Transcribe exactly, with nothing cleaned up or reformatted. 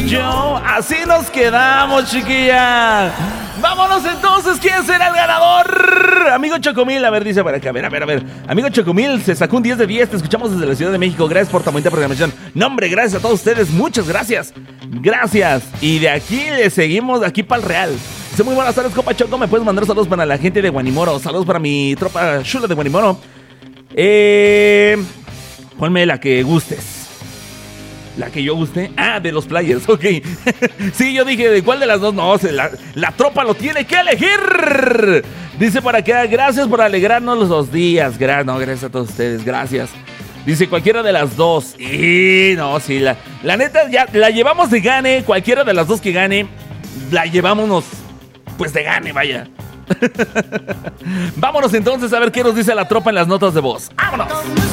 yo. Así nos quedamos, chiquilla. Vámonos entonces, ¿quién será el ganador? Amigo Chocomil, a ver, dice para acá, a ver, a ver, a ver. Amigo Chocomil, se sacó un diez de diez, te escuchamos desde la Ciudad de México. Gracias por tu bonita programación. No, hombre, gracias a todos ustedes, muchas gracias. Gracias. Y de aquí le seguimos, de aquí para el Real. Dice, muy buenas tardes, compa Choco, ¿me puedes mandar saludos para la gente de Guanimoro? Saludos para mi tropa chula de Guanimoro. Eh... Ponme la que gustes. ¿La que yo guste? Ah, de los players, ok. Sí, yo dije, ¿de cuál de las dos? No, la, la tropa lo tiene que elegir. Dice para acá, gracias por alegrarnos los días. Gra- no, gracias a todos ustedes, gracias. Dice cualquiera de las dos. Y no, sí, la, la neta, ya la llevamos de gane. Cualquiera de las dos que gane, la llevámonos, pues de gane, vaya. Vámonos entonces a ver qué nos dice la tropa en las notas de voz. ¡Vámonos!